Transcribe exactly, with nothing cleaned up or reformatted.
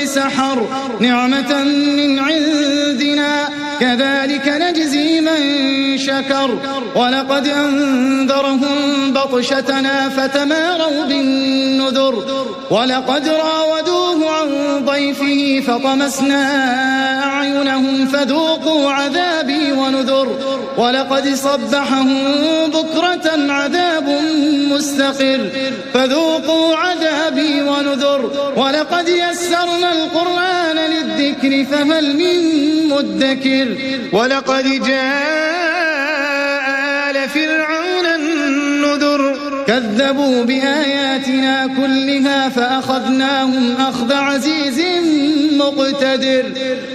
سحر نعمة من عندنا كذلك نجزي من شكر ولقد أنذرهم بطشتنا فتماروا بالنذر ولقد راودوه عن ضيفه فطمسنا أعينهم فذوقوا عذابي ونذر ولقد صبحهم بكرة عذاب مستقر فذوقوا عذابي ونذر ولقد يسرنا القرآن للذكر فهل من مدكر ولقد جاء آل فرعون النذر كذبوا بآياتنا كلها فأخذناهم أخذ عزيز مقتدر